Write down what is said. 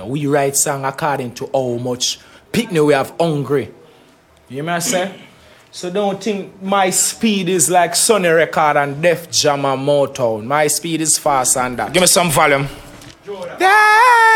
we write song according to how much picnic we have hungry. You hear me I say? So don't think my speed is like Sony Record and Def Jam and Motown. My speed is fast and that. Give me some volume.